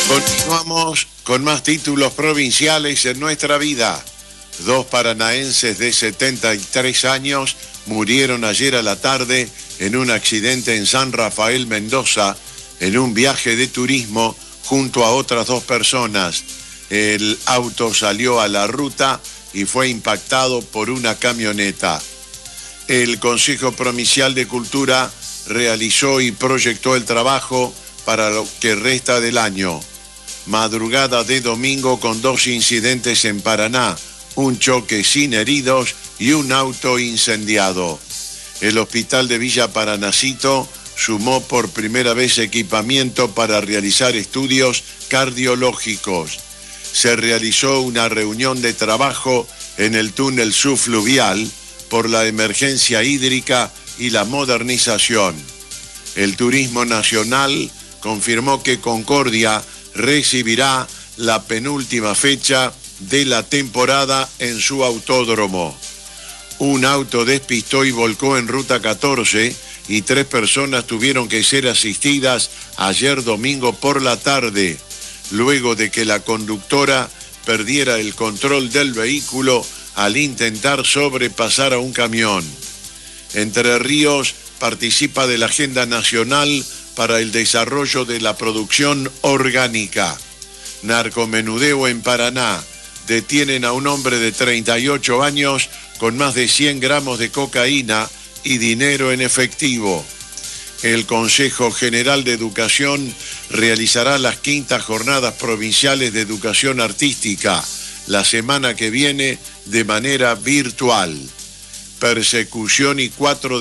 Continuamos con más títulos provinciales en nuestra vida. 2 paranaenses de 73 años murieron ayer a la tarde en un accidente en San Rafael, Mendoza, en un viaje de turismo junto a otras 2 personas. El auto salió a la ruta y fue impactado por una camioneta. El Consejo Provincial de Cultura realizó y proyectó el trabajo para lo que resta del año. Madrugada de domingo con 2 incidentes en Paraná, un choque sin heridos y un auto incendiado. El hospital de Villa Paranacito sumó por primera vez equipamiento para realizar estudios cardiológicos. Se realizó una reunión de trabajo en el túnel subfluvial por la emergencia hídrica y la modernización. El Turismo Nacional confirmó que Concordia recibirá la penúltima fecha de la temporada en su autódromo. Un auto despistó y volcó en Ruta 14 y 3 personas tuvieron que ser asistidas ayer domingo por la tarde, luego de que la conductora perdiera el control del vehículo al intentar sobrepasar a un camión. Entre Ríos participa de la Agenda Nacional para el Desarrollo de la Producción Orgánica. Narcomenudeo en Paraná. Detienen a un hombre de 38 años con más de 100 gramos de cocaína y dinero en efectivo. El Consejo General de Educación realizará las 5ª Jornadas Provinciales de Educación Artística la semana que viene de manera virtual. Persecución y 4